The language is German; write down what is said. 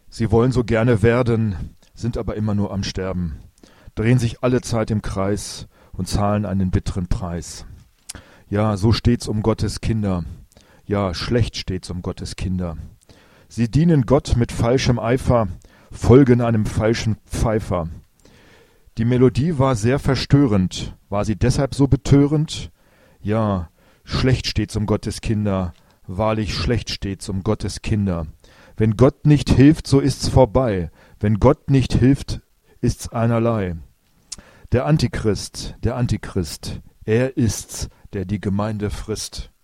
Sie wollen so gerne werden, sind aber immer nur am Sterben, drehen sich alle Zeit im Kreis und zahlen einen bitteren Preis. Ja, so steht's um Gottes Kinder. Ja, schlecht steht's um Gottes Kinder. Sie dienen Gott mit falschem Eifer, folgen einem falschen Pfeifer. Die Melodie war sehr verstörend. War sie deshalb so betörend? Ja, schlecht steht's um Gottes Kinder. Wahrlich schlecht steht's um Gottes Kinder. Wenn Gott nicht hilft, so ist's vorbei. Wenn Gott nicht hilft, ist's einerlei. Der Antichrist, er ist's, der die Gemeinde frisst.